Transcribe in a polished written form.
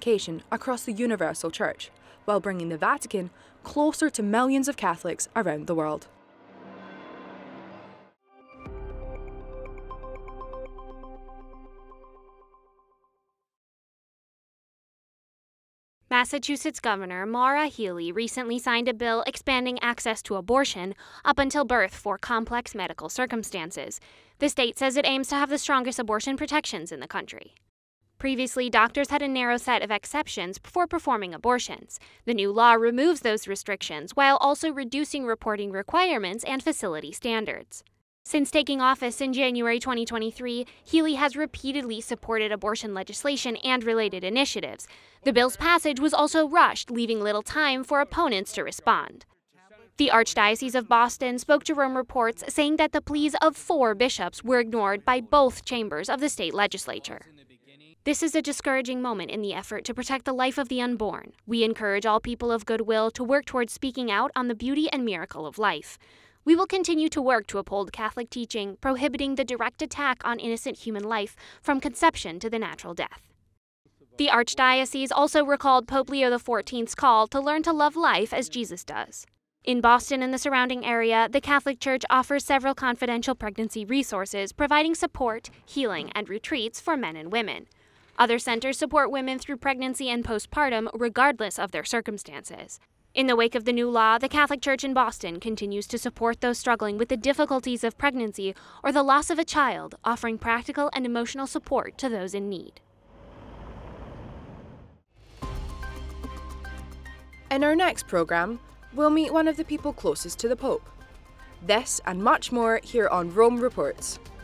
education across the Universal Church, while bringing the Vatican closer to millions of Catholics around the world. Massachusetts Governor Maura Healey recently signed a bill expanding access to abortion up until birth for complex medical circumstances. The state says it aims to have the strongest abortion protections in the country. Previously, doctors had a narrow set of exceptions for performing abortions. The new law removes those restrictions while also reducing reporting requirements and facility standards. Since taking office in January 2023, Healey has repeatedly supported abortion legislation and related initiatives. The bill's passage was also rushed, leaving little time for opponents to respond. The Archdiocese of Boston spoke to Rome Reports, saying that the pleas of 4 bishops were ignored by both chambers of the state legislature. This is a discouraging moment in the effort to protect the life of the unborn. We encourage all people of goodwill to work towards speaking out on the beauty and miracle of life. We will continue to work to uphold Catholic teaching, prohibiting the direct attack on innocent human life from conception to the natural death. The Archdiocese also recalled Pope Leo XIV's call to learn to love life as Jesus does. In Boston and the surrounding area, the Catholic Church offers several confidential pregnancy resources, providing support, healing, and retreats for men and women. Other centers support women through pregnancy and postpartum, regardless of their circumstances. In the wake of the new law, the Catholic Church in Boston continues to support those struggling with the difficulties of pregnancy or the loss of a child, offering practical and emotional support to those in need. In our next programme, we'll meet one of the people closest to the Pope. This and much more here on Rome Reports.